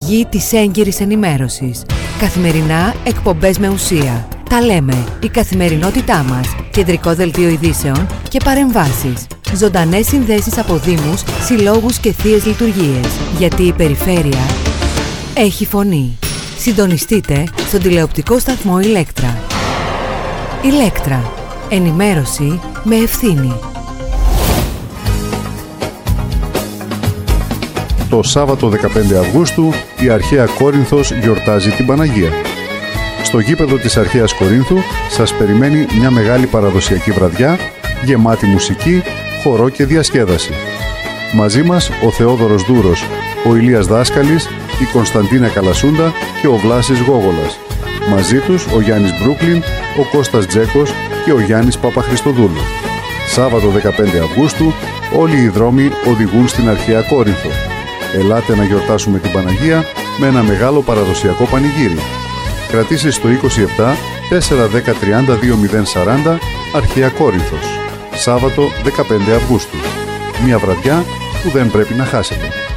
πηγή της έγκυρης ενημέρωσης. Καθημερινά εκπομπές με ουσία. Τα λέμε, η καθημερινότητά μας, κεντρικό δελτίο ειδήσεων και παρεμβάσεις. Ζωντανές συνδέσεις από δήμους, συλλόγους και θείες λειτουργίες. Γιατί η περιφέρεια έχει φωνή. Συντονιστείτε στον τηλεοπτικό σταθμό Ηλέκτρα. Ηλέκτρα. Ενημέρωση με ευθύνη. Το Σάββατο 15 Αυγούστου η Αρχαία Κόρινθος γιορτάζει την Παναγία. Στο γήπεδο της Αρχαίας Κορίνθου σας περιμένει μια μεγάλη παραδοσιακή βραδιά, γεμάτη μουσική, χορό και διασκέδαση. Μαζί μας ο Θεόδωρος Δούρος, ο Ηλίας Δάσκαλης, η Κωνσταντίνα Καλασούντα και ο Βλάσης Γόγολας. Μαζί τους ο Γιάννης Μπρούκλιν, ο Κώστας Τζέκος και ο Γιάννης Παπαχριστοδούλου. Σάββατο 15 Αυγούστου όλοι οι δρόμοι οδηγούν στην Αρχαία Κόρινθο. Ελάτε να γιορτάσουμε την Παναγία με ένα μεγάλο παραδοσιακό πανηγύρι. Κρατήσεις στο 27 410 32 040 Αρχαία Κόρινθος. Σάββατο 15 Αυγούστου. Μια βραδιά που δεν πρέπει να χάσετε.